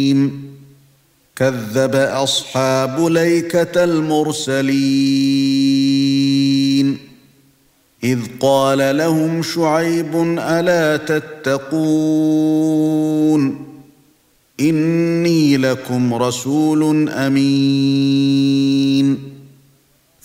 كذب أصحاب الأيكة المرسلين إذ قال لهم شعيب ألا تتقون إني لكم رسول أمين